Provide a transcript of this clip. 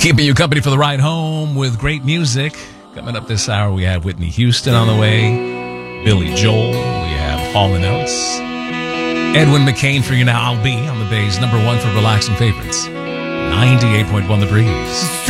Keeping you company for the ride home with great music. Coming up this hour, we have Whitney Houston on the way, Billy Joel, we have Hall & Oates, Edwin McCain for you now. I'll Be on the Bay's #1 for relaxing favorites. 98.1 The Breeze.